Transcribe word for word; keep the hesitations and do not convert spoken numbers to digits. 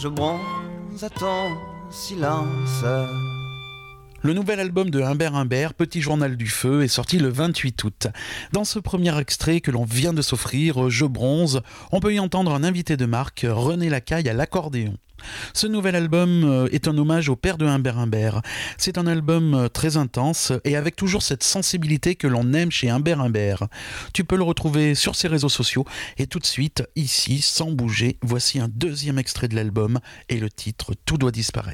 Je bronze à ton silence. Le nouvel album de Humbert Humbert, Petit Journal du Feu, est sorti le vingt-huit août. Dans ce premier extrait que l'on vient de s'offrir, Je bronze, on peut y entendre un invité de marque, René Lacaille à l'accordéon. Ce nouvel album est un hommage au père de Humbert Humbert. C'est un album très intense et avec toujours cette sensibilité que l'on aime chez Humbert Humbert. Tu peux le retrouver sur ses réseaux sociaux et tout de suite, ici, sans bouger, voici un deuxième extrait de l'album et le titre Tout doit disparaître.